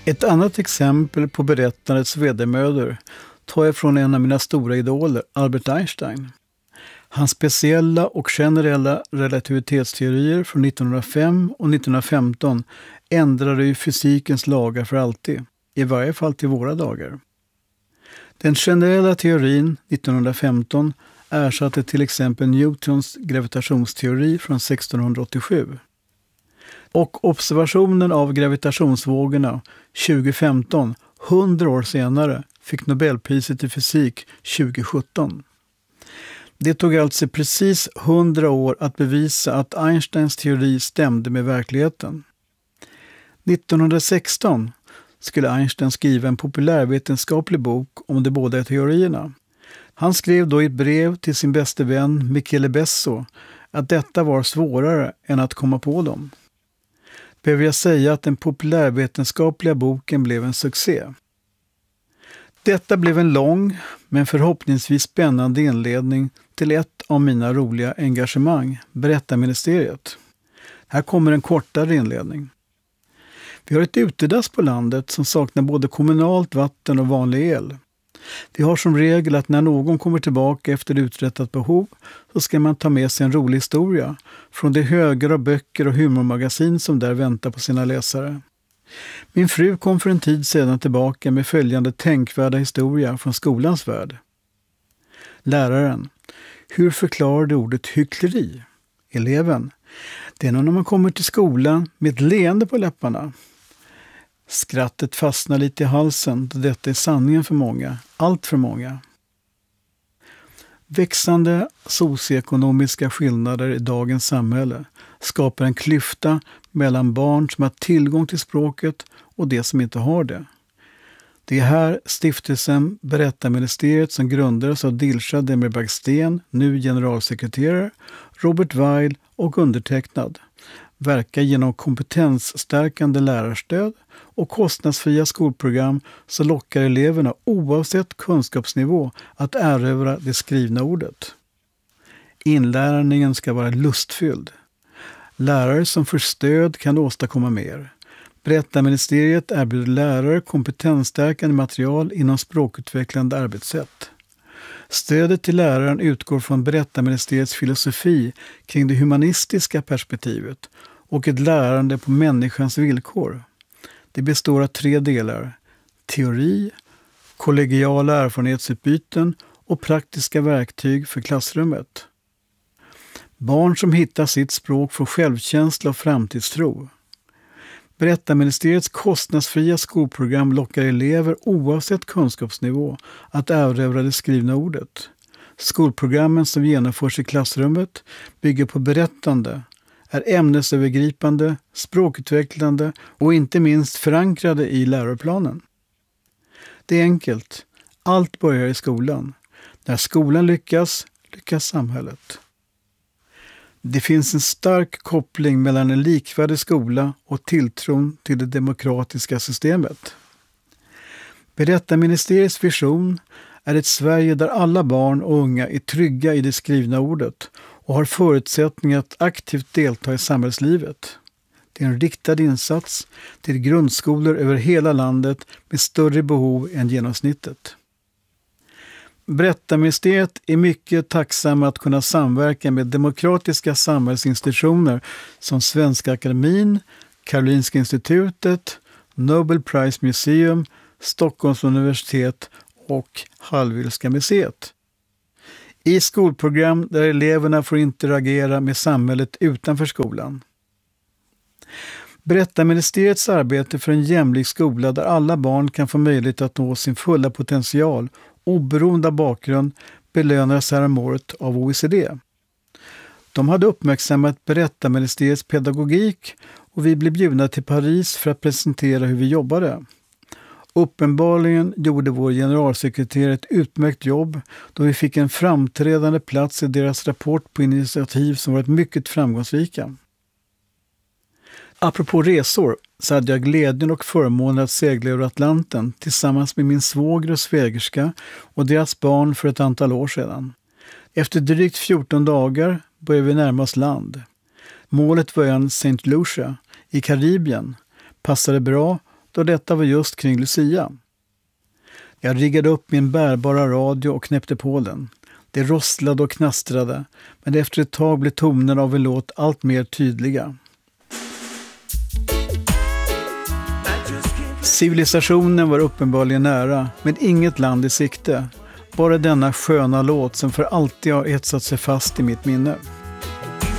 Ett annat exempel på berättandets vedermödor tar jag från en av mina stora idoler, Albert Einstein. Hans speciella och generella relativitetsteorier från 1905 och 1915 ändrade ju fysikens lagar för alltid, i varje fall till våra dagar. Den generella teorin 1915 ersatte till exempel Newtons gravitationsteori från 1687. Och observationen av gravitationsvågorna 2015, 100 år senare, fick Nobelpriset i fysik 2017. Det tog alltså precis 100 år att bevisa att Einsteins teori stämde med verkligheten. 1916 skulle Einstein skriva en populärvetenskaplig bok om de båda teorierna. Han skrev då i ett brev till sin bäste vän Michele Besso att detta var svårare än att komma på dem. Behöver jag säga att den populärvetenskapliga boken blev en succé. Detta blev en lång, men förhoppningsvis spännande inledning till ett av mina roliga engagemang, Berättarministeriet. Här kommer en kortare inledning. Vi har ett utedass på landet som saknar både kommunalt vatten och vanlig el. Vi har som regel att när någon kommer tillbaka efter uträttat behov så ska man ta med sig en rolig historia från de högar av böcker och humormagasin som där väntar på sina läsare. Min fru kom för en tid sedan tillbaka med följande tänkvärda historia från skolans värld. Läraren: hur förklarar du ordet hyckleri? Eleven: det är när man kommer till skolan med ett leende på läpparna. Skrattet fastnar lite i halsen då detta är sanningen för många, allt för många. Växande socioekonomiska skillnader i dagens samhälle skapar en klyfta mellan barn som har tillgång till språket och de som inte har det. Det är här stiftelsen Berättarministeriet, som grundades av Dilshad Demirbakhsten, nu generalsekreterare, Robert Weil och undertecknad, verkar genom kompetensstärkande lärarstöd och kostnadsfria skolprogram så lockar eleverna oavsett kunskapsnivå att erövra det skrivna ordet. Inlärningen ska vara lustfylld. Lärare som får stöd kan åstadkomma mer. Berättarministeriet erbjuder lärare kompetensstärkande material inom språkutvecklande arbetssätt. Stödet till läraren utgår från Berättarministeriets filosofi kring det humanistiska perspektivet och ett lärande på människans villkor. Det består av 3 delar: teori, kollegiala erfarenhetsutbyten och praktiska verktyg för klassrummet. Barn som hittar sitt språk får självkänsla och framtidstro. Berättarministeriets kostnadsfria skolprogram lockar elever oavsett kunskapsnivå att erövra det skrivna ordet. Skolprogrammen som genomförs i klassrummet bygger på berättande, är ämnesövergripande, språkutvecklande och inte minst förankrade i läroplanen. Det är enkelt. Allt börjar i skolan. När skolan lyckas, lyckas samhället. Det finns en stark koppling mellan en likvärdig skola och tilltron till det demokratiska systemet. Berättarministeriets vision är ett Sverige där alla barn och unga är trygga i det skrivna ordet och har förutsättningar att aktivt delta i samhällslivet. Det är en riktad insats till grundskolor över hela landet med större behov än genomsnittet. Berättarministeriet är mycket tacksamma att kunna samverka med demokratiska samhällsinstitutioner som Svenska Akademin, Karolinska institutet, Nobel Prize Museum, Stockholms universitet och Hallwylska museet. I skolprogram där eleverna får interagera med samhället utanför skolan. Berättarministeriets arbete för en jämlik skola där alla barn kan få möjlighet att nå sin fulla potential oberoende av bakgrund belönas häromåret av OECD. De hade uppmärksammat Berättarministeriets pedagogik och vi blev bjudna till Paris för att presentera hur vi jobbade. Uppenbarligen gjorde vår generalsekreterare ett utmärkt jobb då vi fick en framträdande plats i deras rapport på initiativ som varit mycket framgångsrika. Apropå resor så hade jag glädjen och förmånen att segla över Atlanten tillsammans med min svåger och svägerska och deras barn för ett antal år sedan. Efter drygt 14 dagar började vi närma oss land. Målet var ön St. Lucia i Karibien. Passade bra då detta var just kring Lucia. Jag riggade upp min bärbara radio och knäppte på den. Det rosslade och knastrade, men efter ett tag blev tonerna av en låt allt mer tydliga. Civilisationen var uppenbarligen nära, med inget land i sikte. Bara denna sköna låt som för alltid har etsat sig fast i mitt minne.